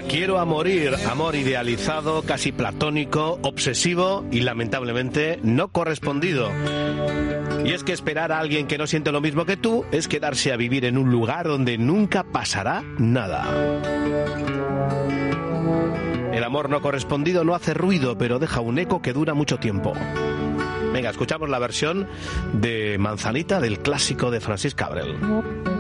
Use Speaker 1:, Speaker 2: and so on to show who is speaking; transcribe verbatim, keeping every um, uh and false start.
Speaker 1: Quiero a morir, amor idealizado, casi platónico, obsesivo y lamentablemente no correspondido. Y es que esperar a alguien que no siente lo mismo que tú es quedarse a vivir en un lugar donde nunca pasará nada. El amor no correspondido no hace ruido, pero deja un eco que dura mucho tiempo. Venga, escuchamos la versión de Manzanita del clásico de Francis Cabrel.